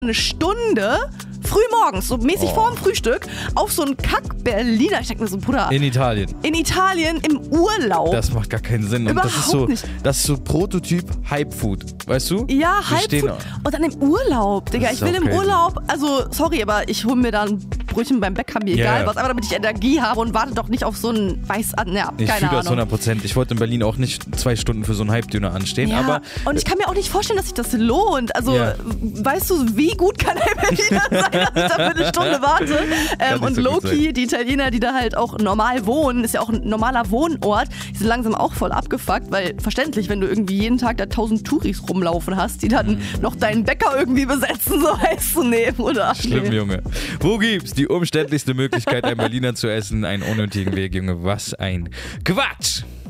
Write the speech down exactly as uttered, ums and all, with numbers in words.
eine Stunde frühmorgens, so mäßig Oh. vorm Frühstück, auf so einen Kack-Berliner, ich denke mir so, Bruder, In Italien. in Italien im Urlaub. Das macht gar keinen Sinn. Und das ist Überhaupt so, nicht. das ist so Prototyp Hype-Food. Weißt du? Ja, Wir stehen- Halbfood. Und dann im Urlaub, Digga. Das Ich ist will auch im crazy. Urlaub, also sorry, aber ich hole mir dann Brötchen beim Bäcker, mir Ja, egal ja. was, aber damit ich Energie habe und warte doch nicht auf so einen Weiß an, ja, Ich keine fühle das Ahnung. hundert Prozent. Ich wollte in Berlin auch nicht zwei Stunden für so einen Hype-Döner anstehen, Ja, aber und ich kann mir auch nicht vorstellen, dass sich das lohnt. Also, Ja. weißt du, wie gut kann der Berliner sein, dass ich da für eine Stunde warte? Ähm, nicht und so gut Loki, sein. die Italiener, die da halt auch normal wohnen, ist ja auch ein normaler Wohnort, die sind langsam auch voll abgefuckt, weil verständlich, wenn du irgendwie jeden Tag da tausend Touris rumlaufen hast, die dann Mhm. noch deinen Bäcker irgendwie besetzen, so heißt zu nehmen, oder? schlimm, Nee. Junge. Wo gibt's die umständlichste Möglichkeit, einen Berliner zu essen? Einen unnötigen Weg, Junge. Was ein Quatsch!